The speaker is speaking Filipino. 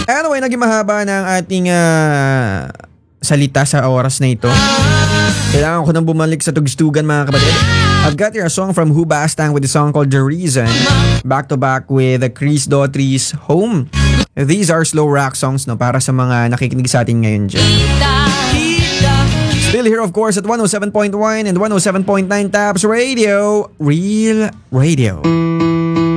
Anyway, naging mahaba na ang ating salita sa oras na ito. Kailangan ko nang bumalik sa tugstugan mga kapatid. I've got here a song from Hubastang with a song called The Reason. Back to back with Chris Daughtry's Home. These are slow rock songs no, para sa mga nakikinig sa atin ngayon dyan. Still here of course at 107.1 and 107.9 Tabs Radio. Real Radio.